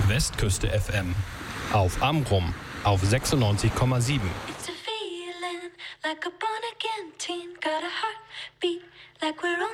Westküste FM. Auf Amrum auf 96,7. It's a feeling like a born again teen. Got a heartbeat like we're on